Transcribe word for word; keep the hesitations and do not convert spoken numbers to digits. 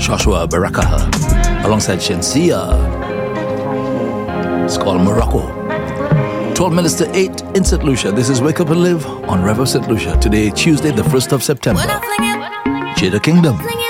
Joshua Baraka alongside Shensia. It's called Morocco. twelve minutes to eight in Saint Lucia. This is Wake Up and Live on Rev of Saint Lucia. Today, Tuesday, the first of September. Jada Kingdom.